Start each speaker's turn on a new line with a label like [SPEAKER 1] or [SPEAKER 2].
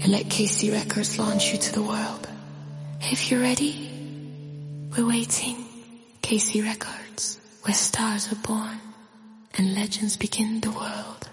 [SPEAKER 1] let KC Records launch you to the world. If you're ready, we're waiting. KC Records, where stars are born and legends begin the world.